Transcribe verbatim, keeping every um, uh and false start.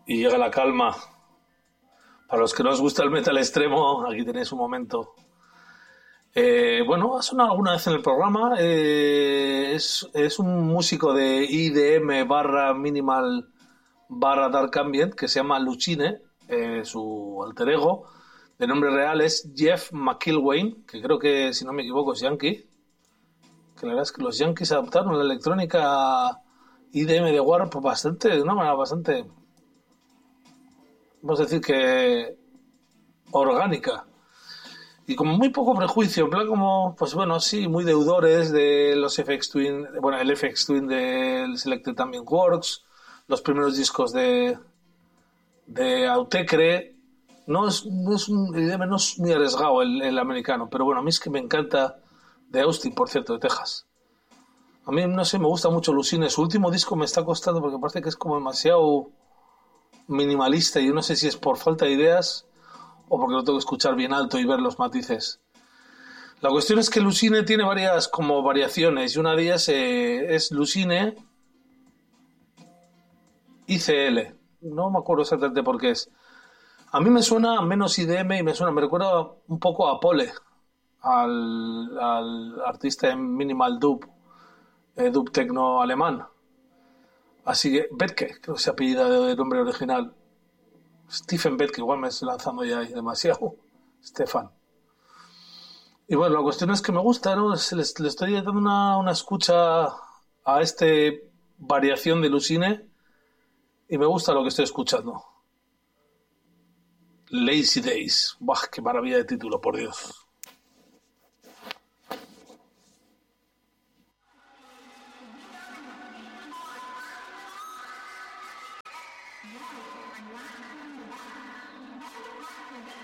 Y llega la calma. Para los que no os gusta el metal extremo, aquí tenéis un momento. Eh, bueno, ha sonado alguna vez en el programa. Eh, es, es un músico de I D M barra minimal barra dark ambient que se llama Lucine, eh, su alter ego. De nombre real es Jeff McIlwain, que creo que, si no me equivoco, es yankee. Que la verdad es que los yankees adaptaron la electrónica I D M de Warp pues bastante, de una manera bastante, vamos a decir que orgánica. Y como muy poco prejuicio, en plan como, pues bueno, sí, muy deudores de los F X Twin, bueno, el F X Twin del Selected Ambient Works, los primeros discos de, de Autechre. No es, no es un, no es muy arriesgado el, el americano, pero bueno, a mí es que me encanta, de Austin, por cierto, de Texas. A mí, no sé, me gusta mucho Lucine. Su último disco me está costando porque parece que es como demasiado minimalista y yo no sé si es por falta de ideas o porque lo tengo que escuchar bien alto y ver los matices. La cuestión es que Lucine tiene varias como variaciones y una de ellas eh, es Lucine I C L. No me acuerdo exactamente por qué es. A mí me suena menos I D M y me suena, me recuerda un poco a Pole, al, al artista en minimal dub, eh, dub tecno alemán. Así que Betke, creo que se apellida de nombre original. Stephen Betke, igual me estoy lanzando ya ahí demasiado. Stefan. Y bueno, la cuestión es que me gusta, ¿no? Le, le estoy dando una, una escucha a este variación de Lucine y me gusta lo que estoy escuchando. Lazy Days. ¡Bah, qué maravilla de título, por Dios!